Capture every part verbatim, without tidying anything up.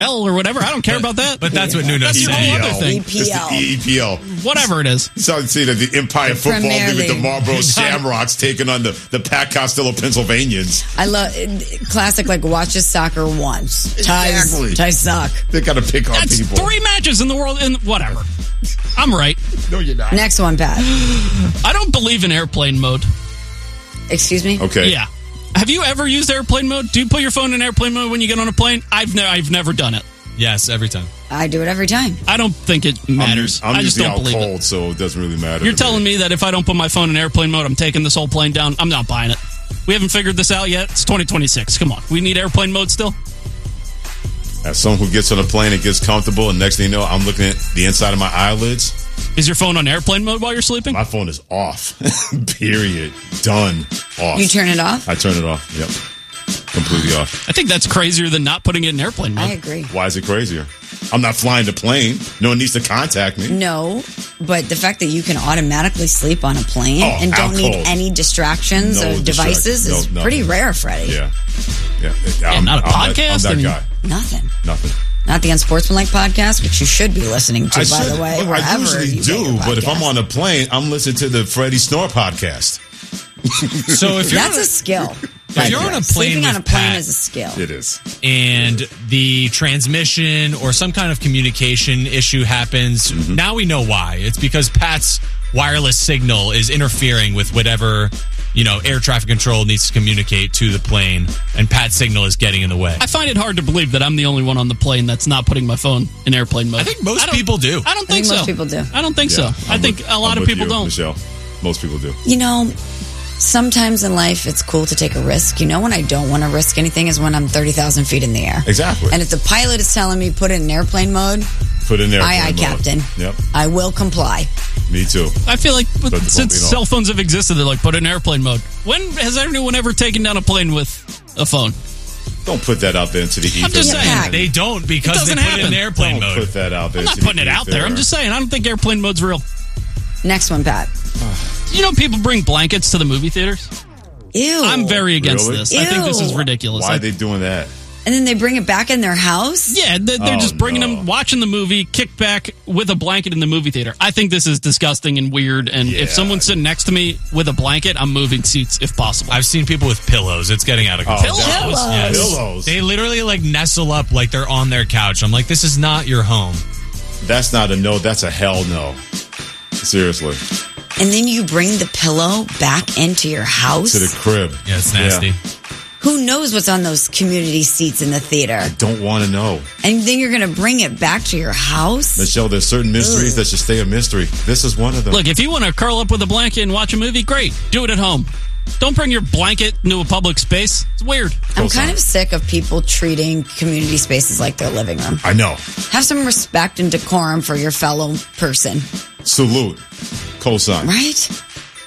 L or whatever. I don't care but, about that. But that's what Nuno That's your whole other thing. E P L. E P L. Whatever it is. So see the, the Empire Football League with the Marlboro Shamrocks taking on the, the Pat Costello Pennsylvanians. I love classic, like, watches soccer once. Exactly. Ties, ties suck. They got to pick on That's people. three matches in the world. In whatever. I'm right. No, you're not. Next one, Pat. I don't believe in airplane mode. Excuse me? Okay. Yeah. Have you ever used airplane mode? Do you put your phone in airplane mode when you get on a plane? I've, ne- I've never done it. Yes, every time. I do it every time. I don't think it matters. I'm, I'm I just usually don't out believe cold, it. so it doesn't really matter. You're to telling me. me that if I don't put my phone in airplane mode, I'm taking this whole plane down? I'm not buying it. We haven't figured this out yet. It's twenty twenty-six. Come on. We need airplane mode still? As someone who gets on a plane and gets comfortable, and next thing you know, I'm looking at the inside of my eyelids. Is your phone on airplane mode while you're sleeping? My phone is off. Period. Done. Off. You turn it off? I turn it off. Yep. Completely off. I think that's crazier than not putting it in airplane mode. I agree. Why is it crazier? I'm not flying the plane. No one needs to contact me. No, but the fact that you can automatically sleep on a plane Oh, and don't out need cold. any distractions No or devices distractions. is No, pretty nothing. rare, Freddie. Yeah. Yeah. Yeah, I'm, not a I'm podcast? That, I'm I that mean- guy. Nothing. Nothing. Not the Unsportsmanlike podcast, which you should be listening to, I by should- the way. I wherever usually you get do, your but if I'm podcast. on a plane, I'm listening to the Freddie Snore podcast. So if you're That's on a a, skill. if you're on a plane Sleeping with on a plane Pat, is a skill. It is. and the transmission or some kind of communication issue happens, Mm-hmm. now we know why. It's because Pat's wireless signal is interfering with whatever, you know, air traffic control needs to communicate to the plane, and Pat's signal is getting in the way. I find it hard to believe that I'm the only one on the plane that's not putting my phone in airplane mode. I think most I don't- people do. I don't I think, think so. most people do. I don't think Yeah, so. I I'm think with- a lot I'm of with people you, don't. Michelle. Most people do. You know, sometimes in life it's cool to take a risk. You know when I don't want to risk anything is when I'm thirty thousand feet in the air. Exactly. And if the pilot is telling me put it in airplane mode, Put in there. aye, aye, Captain. Yep. I will comply. Me too. I feel like but But since you know. cell phones have existed, they're like, put it in airplane mode. When has anyone ever taken down a plane with a phone? Don't put that out there into the ether. I'm just Yeah, saying. Pat. They don't because they doesn't put it happen. in airplane Don't mode. put that out there. I'm not into the putting it out there. ether. I'm just saying. I don't think airplane mode's real. Next one, Pat. You know, people bring blankets to the movie theaters. Ew. I'm very against Really? this. I think this is Ew. ridiculous. Why I- are they doing that? And then they bring it back in their house? yeah, they're, they're Oh, just bringing no. them, watching the movie, kicked back with a blanket in the movie theater. I think this is disgusting and weird. And Yeah. if someone's sitting next to me with a blanket, I'm moving seats if possible. I've seen people with pillows. It's getting out of Oh, control. that Pillows? was- Yes. Pillows. They literally like nestle up like they're on their couch. I'm like, this is not your home. That's not a no. That's a hell no. Seriously. And then you bring the pillow back into your house? To the crib. Yeah, it's nasty. Yeah. Who knows what's on those community seats in the theater? Don't want to know. And then you're going to bring it back to your house? Michelle, there's certain mysteries Ugh. that should stay a mystery. This is one of them. Look, if you want to curl up with a blanket and watch a movie, great. Do it at home. Don't bring your blanket into a public space. It's weird. I'm Cosign. kind of sick of people treating community spaces like their living room. I know. Have some respect and decorum for your fellow person, Salute. Cosign. right?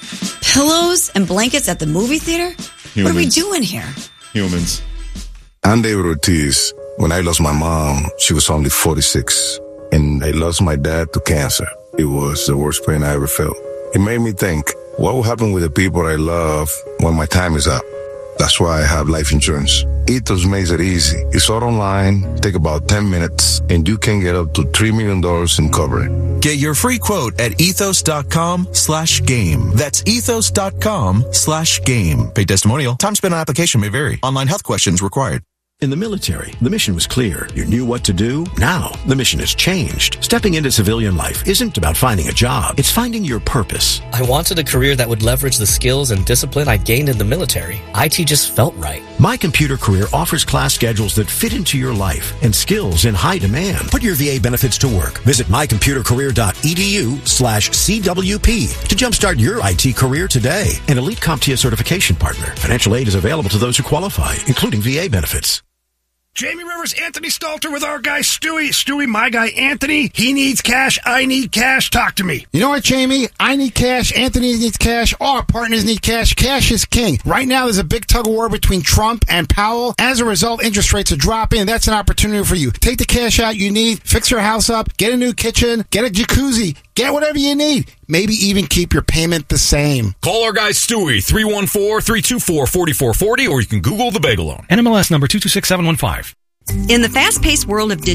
Pillows and blankets at the movie theater? What are we Humans. doing here? Humans. I'm David Ortiz. When I lost my mom, she was only forty-six. And I lost my dad to cancer. It was the worst pain I ever felt. It made me think, what will happen with the people I love when my time is up? That's why I have life insurance. Ethos makes it easy. It's all online, take about ten minutes, and you can get up to three million dollars in coverage. Get your free quote at ethos.com slash game. That's ethos.com slash game. Paid testimonial. Time spent on application may vary. Online health questions required. In the military, the mission was clear. You knew what to do. Now, the mission has changed. Stepping into civilian life isn't about finding a job. It's finding your purpose. I wanted a career that would leverage the skills and discipline I gained in the military. I T just felt right. My Computer Career offers class schedules that fit into your life and skills in high demand. Put your V A benefits to work. Visit mycomputercareer.edu slash CWP to jumpstart your I T career today. An Elite CompTIA certification partner. Financial aid is available to those who qualify, including V A benefits. Jamie Rivers, Anthony Stalter with our guy Stewie. Stewie, my guy Anthony. He needs cash. I need cash. Talk to me. You know what, Jamie? I need cash. Anthony needs cash. All our partners need cash. Cash is king. Right now, there's a big tug of war between Trump and Powell. As a result, interest rates are dropping. That's an opportunity for you. Take the cash out you need. Fix your house up. Get a new kitchen. Get a jacuzzi. Get whatever you need. Maybe even keep your payment the same. Call our guy Stewie, three one four, three two four, four four four zero, or you can Google the Bagel Loan. N M L S number two two six seven one five. In the fast-paced world of digital